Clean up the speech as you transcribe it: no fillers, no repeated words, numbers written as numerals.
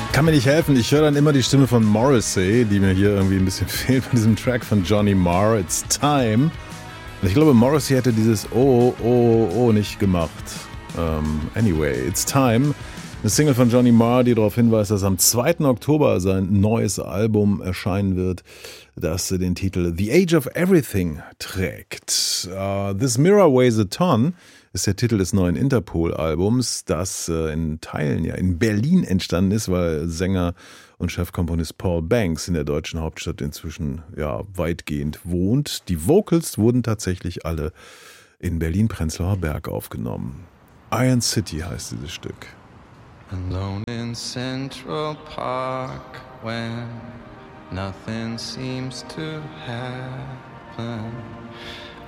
Kann mir nicht helfen, ich höre dann immer die Stimme von Morrissey, die mir hier irgendwie ein bisschen fehlt bei diesem Track von Johnny Marr, It's Time. Und ich glaube, Morrissey hätte dieses Oh nicht gemacht. Anyway, It's Time. Eine Single von Johnny Marr, die darauf hinweist, dass am 2. Oktober sein neues Album erscheinen wird, das den Titel The Age of Everything trägt. This Mirror Weighs a Ton ist der Titel des neuen Interpol-Albums, das in Teilen ja in Berlin entstanden ist, weil Sänger und Chefkomponist Paul Banks in der deutschen Hauptstadt inzwischen ja weitgehend wohnt. Die Vocals wurden tatsächlich alle in Berlin-Prenzlauer Berg aufgenommen. Iron City heißt dieses Stück. Alone in Central Park when nothing seems to happen.